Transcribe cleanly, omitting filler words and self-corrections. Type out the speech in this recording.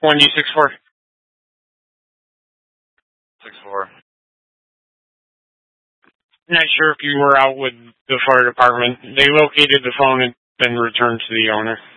1D64. 6-4. Not sure if you were out with the fire department. They located the phone and then returned to the owner.